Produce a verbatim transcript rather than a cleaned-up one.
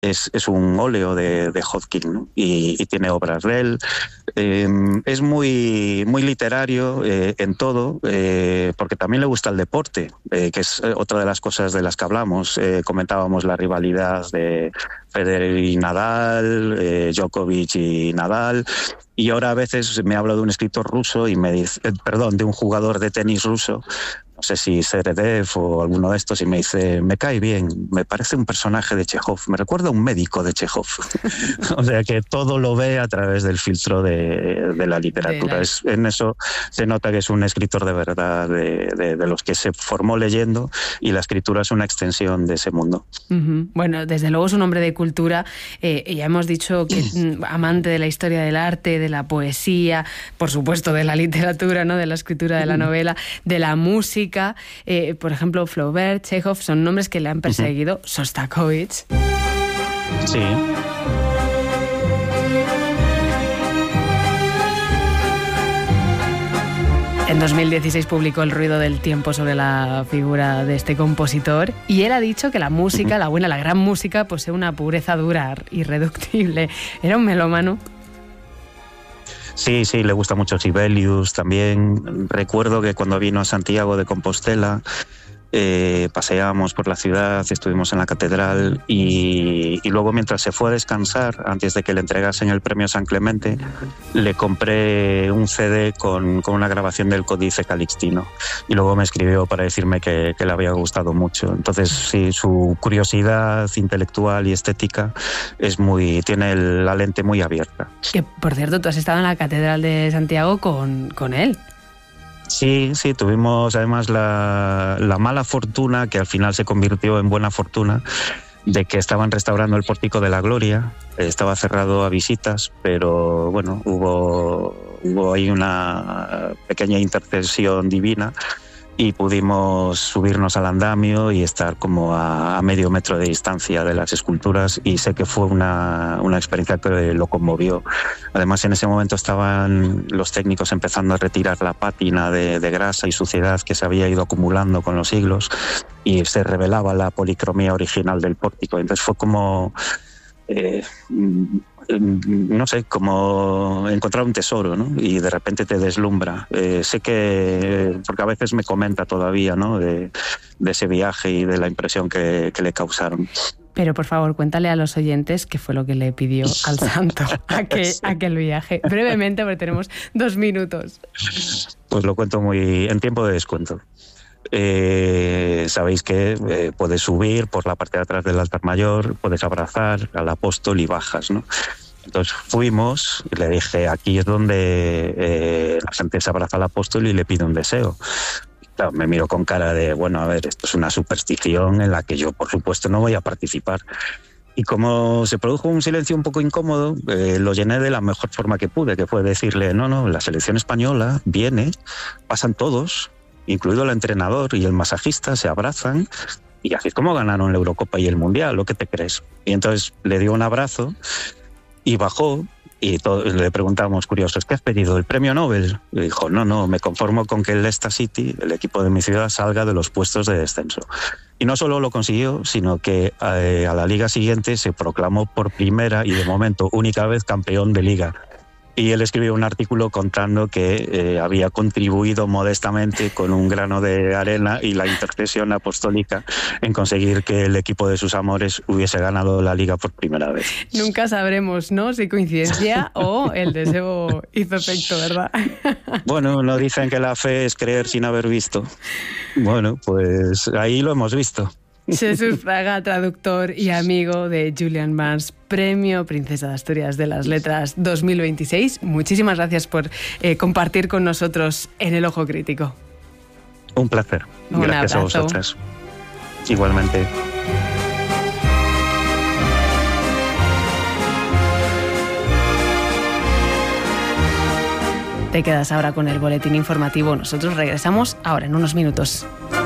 Es, es un óleo de, de Hodgkin, ¿no? y, y tiene obras de él. Eh, es muy, muy literario eh, en todo, eh, porque también le gusta el deporte, eh, que es otra de las cosas de las que hablamos. Eh, comentábamos la rivalidad de Federer y Nadal, eh, Djokovic y Nadal, y ahora a veces me hablo de un escritor ruso y me dice, eh, perdón, de un jugador de tenis ruso, no sé si Zverev o alguno de estos, y me dice, me cae bien, me parece un personaje de Chekhov, me recuerda a un médico de Chekhov. O sea que todo lo ve a través del filtro de, de la literatura. De la... Es, en eso se nota que es un escritor de verdad, de, de, de los que se formó leyendo, y la escritura es una extensión de ese mundo. Uh-huh. Bueno, desde luego es un hombre de cultura, eh, ya hemos dicho que amante de la historia del arte, de la poesía, por supuesto de la literatura, ¿no? De la escritura de la novela, de la música. Eh, por ejemplo, Flaubert, Chekhov, son nombres que le han perseguido. Uh-huh. Sostakovich. Sí. En dos mil dieciséis publicó El ruido del tiempo sobre la figura de este compositor, y él ha dicho que la música, uh-huh. la buena, la gran música, posee una pureza dura, irreductible. Era un melómano. Sí, sí, le gusta mucho Sibelius también. Recuerdo que cuando vino a Santiago de Compostela, eh, paseábamos por la ciudad, estuvimos en la catedral, y, y luego mientras se fue a descansar, antes de que le entregasen el premio San Clemente, le compré un C D con, con una grabación del Códice Calixtino, y luego me escribió para decirme que, que le había gustado mucho. Entonces sí, su curiosidad intelectual y estética es muy, tiene el, la lente muy abierta. Que, por cierto, tú has estado en la catedral de Santiago con, con él. Sí, sí, tuvimos además la, la mala fortuna, que al final se convirtió en buena fortuna, de que estaban restaurando el Pórtico de la Gloria. Estaba cerrado a visitas, pero bueno, hubo, hubo ahí una pequeña intercesión divina y pudimos subirnos al andamio y estar como a, a medio metro de distancia de las esculturas, y sé que fue una, una experiencia que lo conmovió. Además, en ese momento estaban los técnicos empezando a retirar la pátina de, de grasa y suciedad que se había ido acumulando con los siglos, y se revelaba la policromía original del pórtico. Entonces fue como... Eh, no sé, como encontrar un tesoro, ¿no? Y de repente te deslumbra. Eh, sé que, porque a veces me comenta todavía, ¿no? De, de ese viaje y de la impresión que, que le causaron. Pero por favor, cuéntale a los oyentes qué fue lo que le pidió al santo aquel, sí. aquel viaje. Brevemente, porque tenemos dos minutos. Pues lo cuento muy en tiempo de descuento. Eh, sabéis que eh, puedes subir por la parte de atrás del altar mayor, puedes abrazar al apóstol y bajas, ¿no? Entonces fuimos y le dije, aquí es donde eh, la gente se abraza al apóstol y le pide un deseo. Y claro, me miró con cara de, bueno, a ver, esto es una superstición en la que yo, por supuesto, no voy a participar. Y como se produjo un silencio un poco incómodo, eh, lo llené de la mejor forma que pude, que fue decirle, no, no, la selección española viene, pasan todos, incluido el entrenador y el masajista, se abrazan, y así es como ganaron la Eurocopa y el Mundial, ¿lo que te crees? Y entonces le dio un abrazo y bajó, y todo, le preguntamos curiosos, ¿qué has pedido? ¿El premio Nobel? Y dijo, no, no, me conformo con que el Leicester City, el equipo de mi ciudad, salga de los puestos de descenso. Y no solo lo consiguió, sino que eh, a la liga siguiente se proclamó por primera y de momento única vez campeón de liga. Y él escribió un artículo contando que eh, había contribuido modestamente con un grano de arena y la intercesión apostólica en conseguir que el equipo de sus amores hubiese ganado la liga por primera vez. Nunca sabremos, ¿no?, si coincidencia o el deseo hizo efecto, ¿verdad? Bueno, no dicen que la fe es creer sin haber visto. Bueno, pues ahí lo hemos visto. Jesús Fraga, traductor y amigo de Julian Barnes, Premio Princesa de Asturias de las Letras dos mil veintiséis. Muchísimas gracias por eh, compartir con nosotros en El Ojo Crítico. Un placer. Un gracias abrazo. a vosotras. Igualmente. Te quedas ahora con el boletín informativo. Nosotros regresamos ahora en unos minutos.